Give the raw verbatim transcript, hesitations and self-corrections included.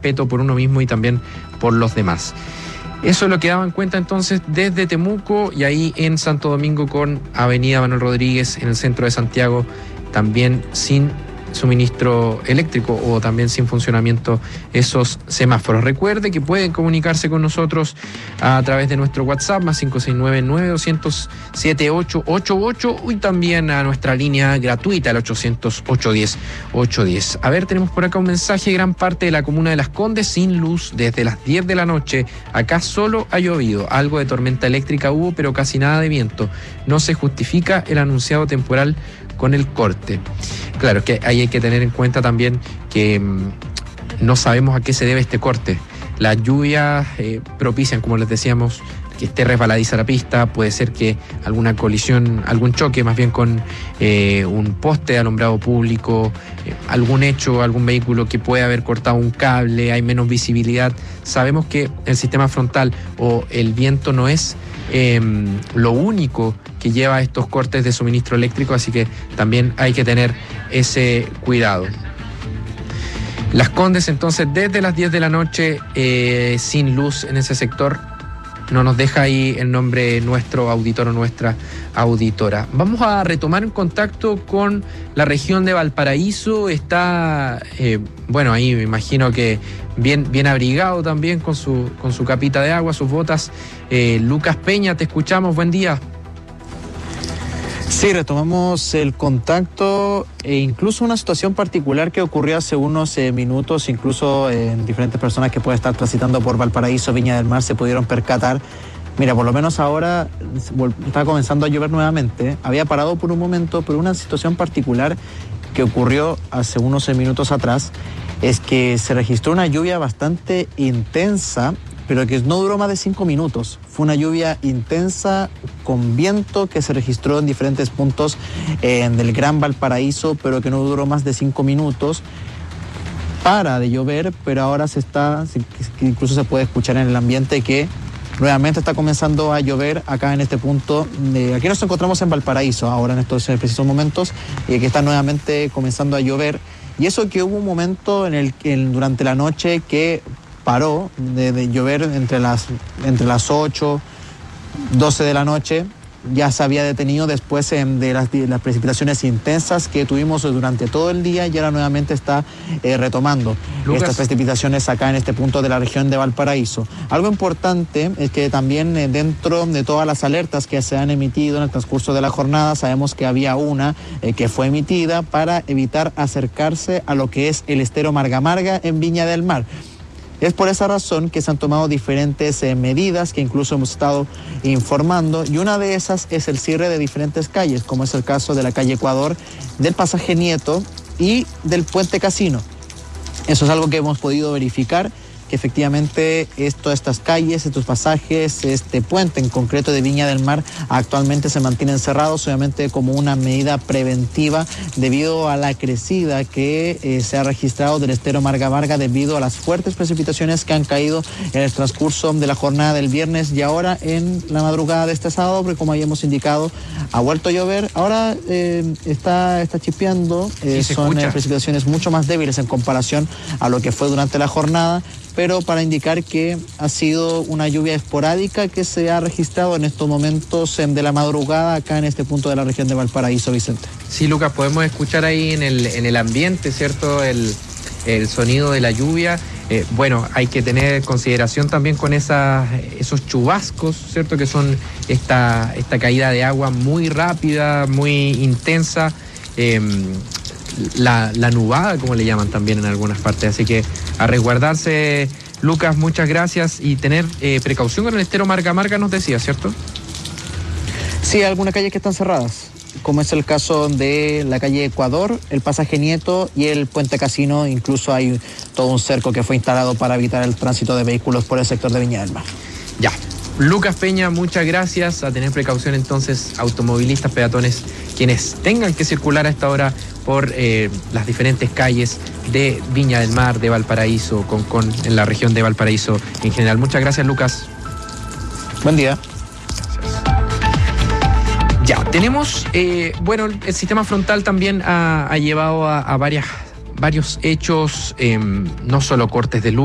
respeto por uno mismo y también por los demás. Eso es lo que daban cuenta entonces desde Temuco, y ahí en Santo Domingo con Avenida Manuel Rodríguez en el centro de Santiago, también sin suministro eléctrico o también sin funcionamiento esos semáforos. Recuerde que pueden comunicarse con nosotros a través de nuestro WhatsApp más cinco seis nueve, nueve dos cero cero, siete ocho ocho ocho y también a nuestra línea gratuita el ochocientos, ochocientos diez, ochocientos diez. A ver, tenemos por acá un mensaje: gran parte de la comuna de Las Condes sin luz desde las diez de la noche. Acá solo ha llovido, algo de tormenta eléctrica hubo, pero casi nada de viento. No se justifica el anunciado temporal con el corte. Claro, que ahí hay que tener en cuenta también que mmm, no sabemos a qué se debe este corte. Las lluvias eh, propician, como les decíamos, que esté resbaladiza la pista. Puede ser que alguna colisión, algún choque más bien con eh, un poste de alumbrado público, eh, algún hecho, algún vehículo que puede haber cortado un cable, hay menos visibilidad. Sabemos que el sistema frontal o el viento no es eh, lo único que lleva a estos cortes de suministro eléctrico, así que también hay que tener ese cuidado. Las Condes entonces desde las diez de la noche eh, sin luz en ese sector. No nos deja ahí el nombre nuestro auditor o nuestra auditora. Vamos a retomar en contacto con la región de Valparaíso. Está, eh, bueno, ahí me imagino que bien, bien abrigado también con su, con su capita de agua, sus botas. Eh, Lucas Peña, te escuchamos, buen día. Sí, retomamos el contacto e incluso una situación particular que ocurrió hace unos eh, minutos, incluso en eh, diferentes personas que pueden estar transitando por Valparaíso, Viña del Mar, se pudieron percatar. Mira, por lo menos ahora está comenzando a llover nuevamente. Había parado por un momento, pero una situación particular que ocurrió hace unos minutos atrás es que se registró una lluvia bastante intensa, pero que no duró más de cinco minutos. Fue una lluvia intensa con viento que se registró en diferentes puntos eh, del Gran Valparaíso, pero que no duró más de cinco minutos. Para de llover, pero ahora se está, incluso se puede escuchar en el ambiente que nuevamente está comenzando a llover acá en este punto. De, aquí nos encontramos en Valparaíso, ahora en estos precisos momentos, eh, que está nuevamente comenzando a llover. Y eso que hubo un momento en el que durante la noche que paró de, de llover entre las, entre las ocho, doce de la noche, ya se había detenido después eh, de, las, de las precipitaciones intensas que tuvimos durante todo el día, y ahora nuevamente está eh, retomando Lucas. Estas precipitaciones acá en este punto de la región de Valparaíso. Algo importante es que también eh, dentro de todas las alertas que se han emitido en el transcurso de la jornada, sabemos que había una eh, que fue emitida para evitar acercarse a lo que es el estero Marga Marga en Viña del Mar. Es por esa razón que se han tomado diferentes eh, medidas que incluso hemos estado informando, y una de esas es el cierre de diferentes calles, como es el caso de la calle Ecuador, del Pasaje Nieto y del Puente Casino. Eso es algo que hemos podido verificar, que efectivamente esto, estas calles, estos pasajes, este puente en concreto de Viña del Mar actualmente se mantienen cerrados, obviamente como una medida preventiva debido a la crecida que eh, se ha registrado del estero Marga Marga debido a las fuertes precipitaciones que han caído en el transcurso de la jornada del viernes y ahora en la madrugada de este sábado, porque como habíamos indicado, ha vuelto a llover. Ahora eh, está, está chispeando, eh, sí, son eh, precipitaciones mucho más débiles en comparación a lo que fue durante la jornada, pero para indicar que ha sido una lluvia esporádica que se ha registrado en estos momentos de la madrugada acá en este punto de la región de Valparaíso, Vicente. Sí, Lucas, podemos escuchar ahí en el, en el ambiente, ¿cierto?, el, el sonido de la lluvia. Eh, bueno, hay que tener consideración también con esas, esos chubascos, ¿cierto?, que son esta, esta caída de agua muy rápida, muy intensa. Eh, La, la nubada, como le llaman también en algunas partes. Así que a resguardarse, Lucas, muchas gracias, y tener eh, precaución con el estero Marga Marga, nos decía, ¿cierto? Sí, hay algunas calles que están cerradas, como es el caso de la calle Ecuador, el Pasaje Nieto y el Puente Casino. Incluso hay todo un cerco que fue instalado para evitar el tránsito de vehículos por el sector de Viña del Mar. Ya. Lucas Peña, muchas gracias. A tener precaución entonces, automovilistas, peatones, quienes tengan que circular a esta hora por eh, las diferentes calles de Viña del Mar, de Valparaíso, Concón, en la región de Valparaíso en general. Muchas gracias, Lucas. Buen día. Ya, tenemos, eh, bueno, el sistema frontal también ha, ha llevado a, a varias, varios hechos, eh, no solo cortes de luz,